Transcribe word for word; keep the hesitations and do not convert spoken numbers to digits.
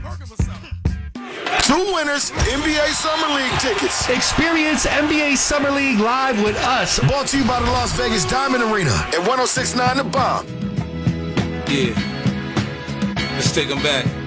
Two winners, N B A Summer League tickets. Experience N B A Summer League live with us. Brought to you by the Las Vegas Diamond Arena at one oh six point nine The Bomb. Yeah. Let's take them back.